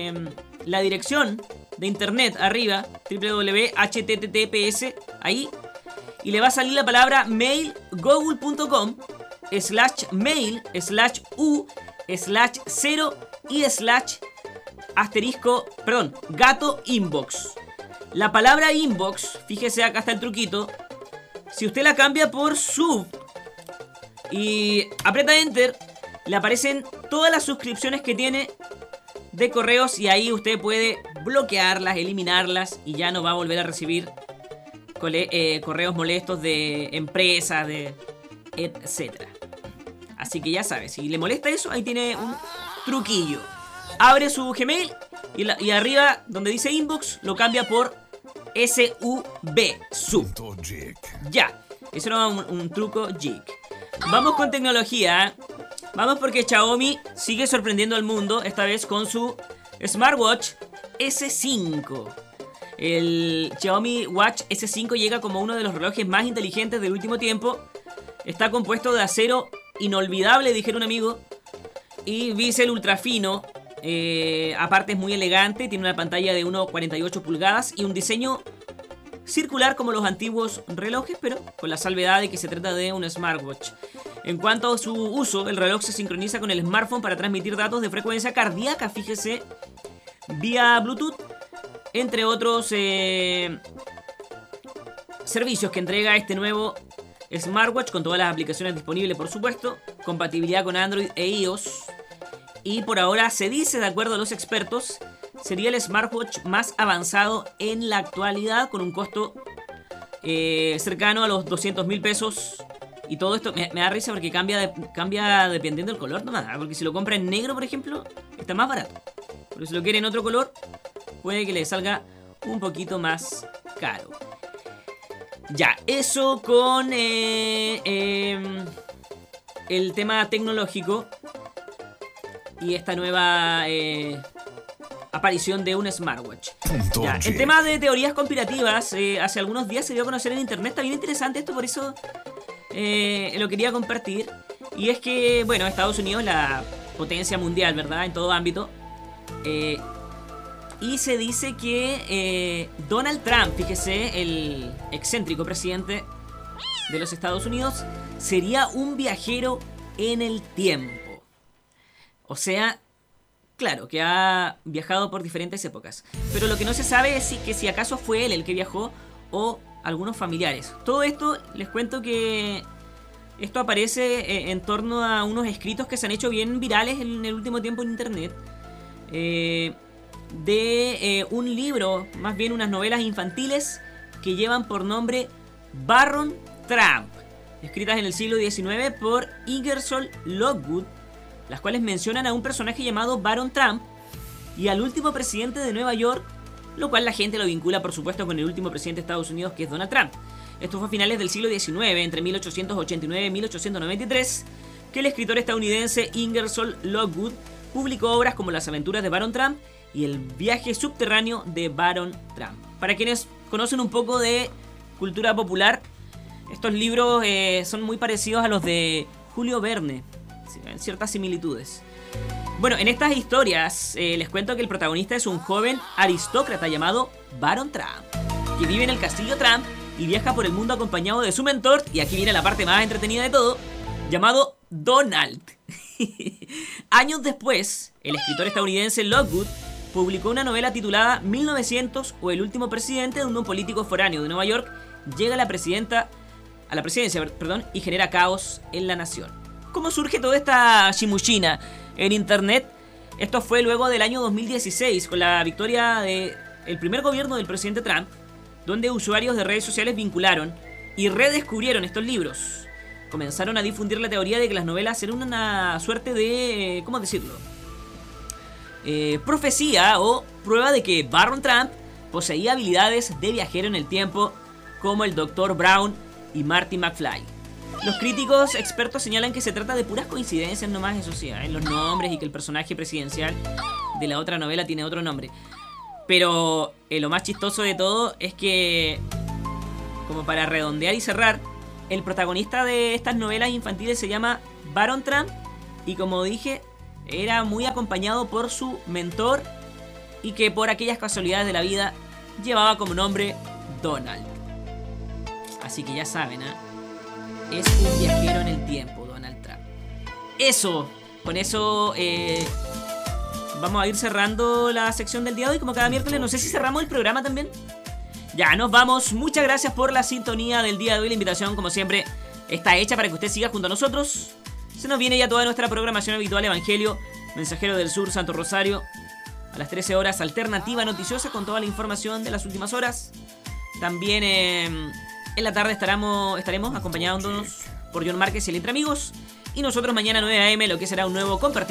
la dirección de internet arriba, www.https, ahí, y le va a salir la palabra mail, google.com/mail/u/0 y /gato inbox. La palabra inbox, fíjese, acá está el truquito. Si usted la cambia por sub y aprieta enter, le aparecen todas las suscripciones que tiene de correos y ahí usted puede bloquearlas, eliminarlas y ya no va a volver a recibir correos molestos de empresas, de etcétera. Así que ya sabe, si le molesta eso, ahí tiene un truquillo. Abre su Gmail y arriba donde dice inbox lo cambia por sub. Ya, eso era un truco geek. Vamos con tecnología. Vamos porque Xiaomi sigue sorprendiendo al mundo, esta vez con su smartwatch S5. El Xiaomi Watch S5 llega como uno de los relojes más inteligentes del último tiempo. Está compuesto de acero inolvidable, dijera un amigo, y bisel ultra fino. Aparte es muy elegante, tiene una pantalla de 1,48 pulgadas y un diseño circular como los antiguos relojes, pero con la salvedad de que se trata de un smartwatch. En cuanto a su uso, el reloj se sincroniza con el smartphone para transmitir datos de frecuencia cardíaca, fíjese, vía Bluetooth, entre otros servicios que entrega este nuevo smartwatch con todas las aplicaciones disponibles, por supuesto, compatibilidad con Android e iOS. Y por ahora se dice, de acuerdo a los expertos, sería el smartwatch más avanzado en la actualidad, con un costo cercano a los 200.000 pesos. Y todo esto me da risa porque cambia dependiendo del color nomás. Porque si lo compra en negro, por ejemplo, está más barato. Pero si lo quiere en otro color, puede que le salga un poquito más caro. Ya, eso con el tema tecnológico y esta nueva aparición de un smartwatch. Ya, el tema de teorías conspirativas, hace algunos días se dio a conocer en internet. Está bien interesante esto, por eso lo quería compartir. Y es que, bueno, Estados Unidos, la potencia mundial, ¿verdad? En todo ámbito. Y se dice que Donald Trump, fíjese, el excéntrico presidente de los Estados Unidos, sería un viajero en el tiempo. O sea, claro, que ha viajado por diferentes épocas. Pero lo que no se sabe es si acaso fue él el que viajó o algunos familiares. Todo esto, les cuento que esto aparece en torno a unos escritos que se han hecho bien virales en el último tiempo en internet. De un libro, más bien unas novelas infantiles que llevan por nombre Baron Trump, escritas en el siglo XIX por Ingersoll Lockwood, las cuales mencionan a un personaje llamado Baron Trump y al último presidente de Nueva York, lo cual la gente lo vincula por supuesto con el último presidente de Estados Unidos, que es Donald Trump. Esto fue a finales del siglo XIX, entre 1889 y 1893, que el escritor estadounidense Ingersoll Lockwood publicó obras como Las aventuras de Baron Trump y El viaje subterráneo de Baron Trump. Para quienes conocen un poco de cultura popular, estos libros son muy parecidos a los de Julio Verne, en ciertas similitudes. Bueno, en estas historias les cuento que el protagonista es un joven aristócrata llamado Baron Trump, que vive en el castillo Trump y viaja por el mundo acompañado de su mentor, y aquí viene la parte más entretenida de todo, llamado Donald. Años después, el escritor estadounidense Lockwood publicó una novela titulada 1900 o el último presidente, donde un político foráneo de Nueva York llega a la presidencia, y genera caos en la nación. ¿Cómo surge toda esta chimuchina en internet? Esto fue luego del año 2016, con la victoria del primer gobierno del presidente Trump, donde usuarios de redes sociales vincularon y redescubrieron estos libros. Comenzaron a difundir la teoría de que las novelas eran una suerte de, ¿cómo decirlo?, profecía o prueba de que Baron Trump poseía habilidades de viajero en el tiempo, como el Dr. Brown y Marty McFly. Los críticos expertos señalan que se trata de puras coincidencias nomás, eso sí, en los nombres, y que el personaje presidencial de la otra novela tiene otro nombre. Pero lo más chistoso de todo es que, como para redondear y cerrar, el protagonista de estas novelas infantiles se llama Baron Trump y, como dije, era muy acompañado por su mentor y que por aquellas casualidades de la vida llevaba como nombre Donald. Así que ya saben, es un viajero en el tiempo, Donald Trump. Eso, con eso vamos a ir cerrando la sección del día de hoy, como cada miércoles. No sé si cerramos el programa también. Ya, nos vamos. Muchas gracias por la sintonía del día de hoy. La invitación, como siempre, está hecha para que usted siga junto a nosotros. Se nos viene ya toda nuestra programación habitual: Evangelio, Mensajero del Sur, Santo Rosario. A las 13 horas, Alternativa Noticiosa, con toda la información de las últimas horas. También en la tarde estaremos acompañándonos por John Márquez y el Entre Amigos. Y nosotros mañana 9 AM, lo que será un nuevo compartir